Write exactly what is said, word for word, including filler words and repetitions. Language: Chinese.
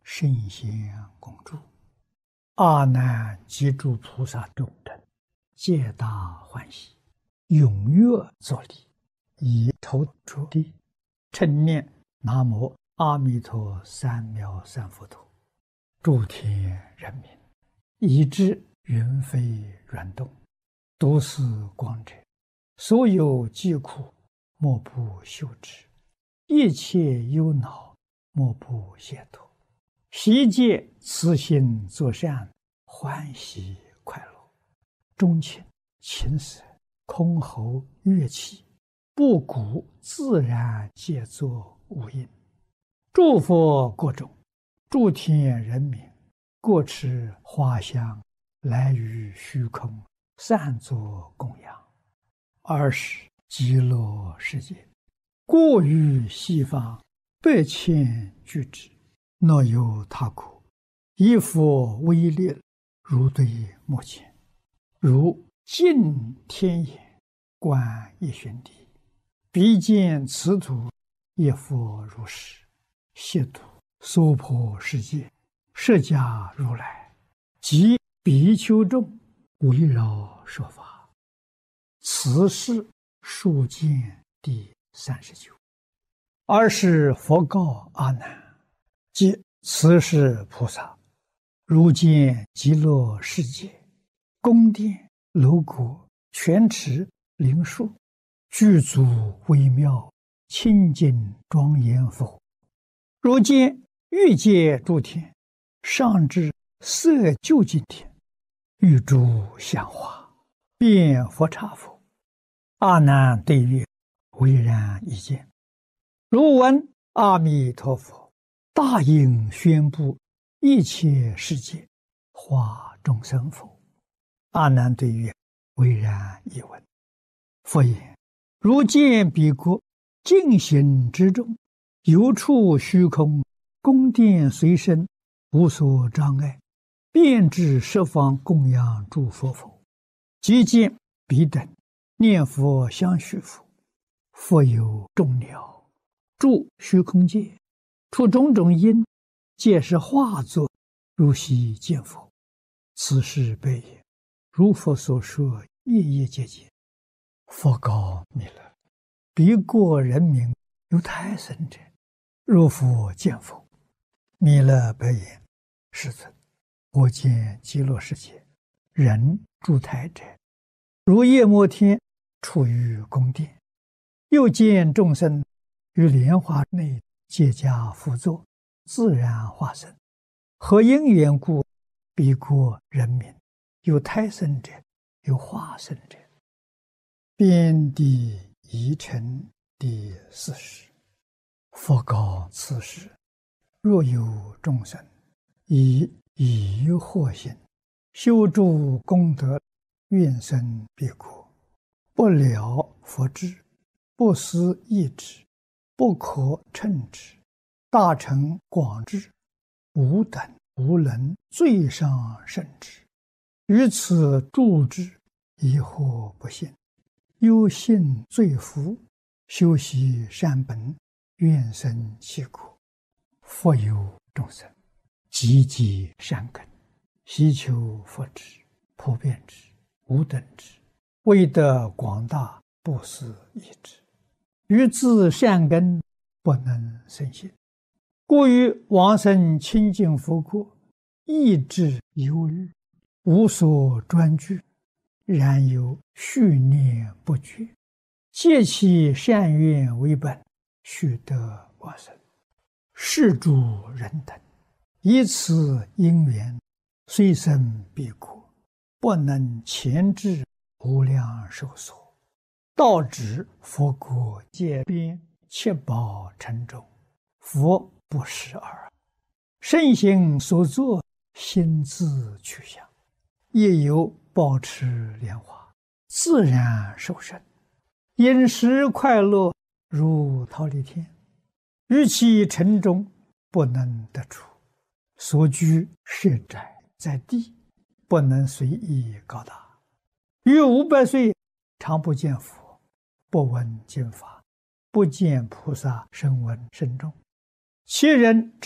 圣贤共住。阿难及诸菩萨众等，皆大欢喜，踊跃作礼，以头着地，称念南无阿弥陀三藐三佛陀。诸天人民，以至云飞软动，都是光者，所有疾苦，莫不休止；一切忧恼，莫不解脱。悉皆慈心作善，欢喜快乐，钟情琴瑟箜篌乐器，不鼓自然皆作无音。诸佛国中，诸天人民，各持花香，来于虚空，散作供养。尔时极乐世界，过于西方百千俱胝，若有他国，以佛威力，如对目前，如镜天眼，观一旬地，彼见此土，一佛如是，悉土娑婆世界，释迦如来及比丘众，围绕说法。此是数见第三十九。尔时佛告阿难：即此是菩萨，如见极乐世界，宫殿楼阁、泉池灵树，具足微妙，清净庄严否？如见欲界诸天，上至色究竟天，欲诸香花，遍佛刹否？阿难对曰：唯然一见。如闻阿弥陀佛大应宣布一切世界，化众生否？阿难对曰：唯然一闻。佛言：如见彼国净行之中，有处虚空，宫殿随身，无所障碍，遍至十方供养诸佛否？即见彼等念佛相续否？复有众鸟住虚空界，出种种因，皆是化作，如悉见否？此是悲也。如佛所说，夜夜皆见。佛告弥勒：彼国人民有胎生者，若复见否？弥勒白言：世尊，我见极乐世界，人住胎者，如夜摩天处于宫殿，又见众生于莲花内皆加辅佐，自然化身。何因缘故？彼国人民有胎生者，有化身者。遍地疑尘第四十。佛告此时：若有众生以疑惑心修诸功德，愿生彼国，不了佛智，不思议之，不可称之，大乘广智，无等无能最上甚至，于此住之，疑惑不信，忧信罪福，修习善本，愿生其国。复有众生积极善根，希求佛智，普遍之，无等之，为得广大，不思议之，于自善根不能生信，故于往生清净佛国，意志忧虑，无所专具，然有续念不绝，借其善愿为本，须得往生。是诸人等以此因缘，虽生彼国，不能前至无量寿所，到指佛国界边，七宝城中，佛不识尔。圣行所作，心自去向，亦有保持莲花，自然受生，饮食快乐，如忉利天。于其城中，不能得出，所居设宅在地，不能随意高大。于五百岁，常不见佛，不闻经法，不见菩萨声闻声众。其人